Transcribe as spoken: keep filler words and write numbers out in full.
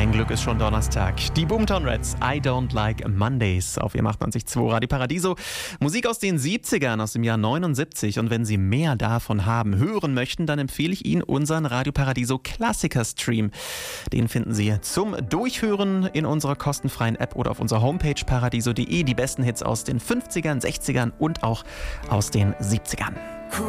Ein Glück ist schon Donnerstag. Die Boomtown Rats, I Don't Like Mondays auf Ihrem achtundneunzig Komma zwei Radio Paradiso. Musik aus den siebzigern, aus dem Jahr neunundsiebzig. Und wenn Sie mehr davon haben, hören möchten, dann empfehle ich Ihnen unseren Radio Paradiso Klassiker Stream. Den finden Sie zum Durchhören in unserer kostenfreien App oder auf unserer Homepage paradiso punkt de. Die besten Hits aus den fünfzigern, sechzigern und auch aus den siebzigern.